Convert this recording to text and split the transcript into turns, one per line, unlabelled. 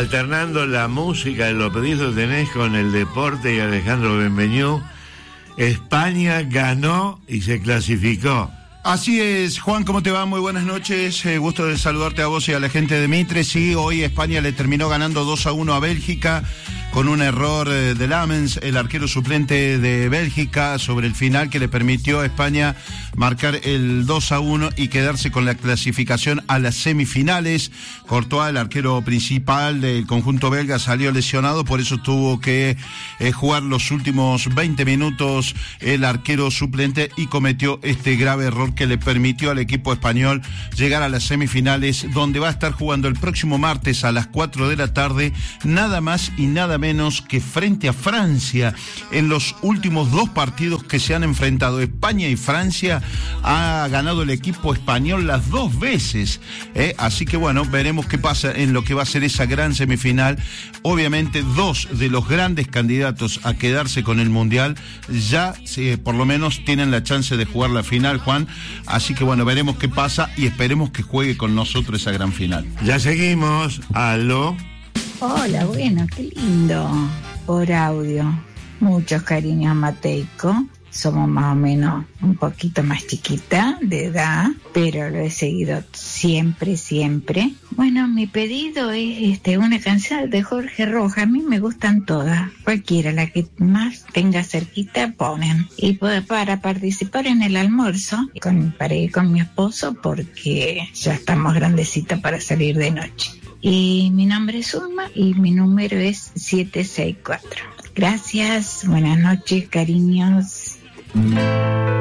alternando la música de los pedidos tenés con el deporte y Alejandro Benveñú. España ganó y se clasificó.
Así es, Juan, ¿cómo te va? Muy buenas noches, gusto de saludarte a vos y a la gente de Mitre. Sí, hoy España le terminó ganando 2-1 a Bélgica con un error de Lamens, el arquero suplente de Bélgica, sobre el final, que le permitió a España marcar el 2-1 y quedarse con la clasificación a las semifinales. Courtois, el arquero principal del conjunto belga, salió lesionado, por eso tuvo que jugar los últimos 20 minutos el arquero suplente y cometió este grave error que le permitió al equipo español llegar a las semifinales, donde va a estar jugando el próximo martes a las 4 de la tarde, nada más y nada menos que frente a Francia. En los últimos dos partidos que se han enfrentado España y Francia, ha ganado el equipo español las dos veces, así que bueno, veremos qué pasa en lo que va a ser esa gran semifinal. Obviamente dos de los grandes candidatos a quedarse con el Mundial ya por lo menos tienen la chance de jugar la final, Juan, así que bueno, veremos qué pasa y esperemos que juegue con nosotros esa gran final.
Ya seguimos. Aló.
Hola, bueno, qué lindo. Por audio. Muchos cariños a Mateico. Somos más o menos un poquito más chiquita de edad, pero lo he seguido siempre. Bueno, mi pedido es una canción de Jorge Rojas. A mí me gustan todas, cualquiera, la que más tenga cerquita ponen. Y para participar en el almuerzo, para ir con mi esposo, porque ya estamos grandecitos para salir de noche. Y mi nombre es Ulma y mi número es 764. Gracias, buenas noches, cariños.